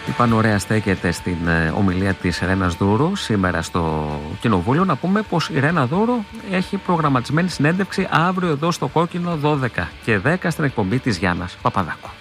Η Πανωρέα στέκεται στην ομιλία της Ρένας Δούρου σήμερα στο Κοινοβούλιο. Να πούμε πως η Ρένα Δούρου έχει προγραμματισμένη συνέντευξη αύριο εδώ στο Κόκκινο 12 και 10 στην εκπομπή της Γιάννας Παπαδάκου.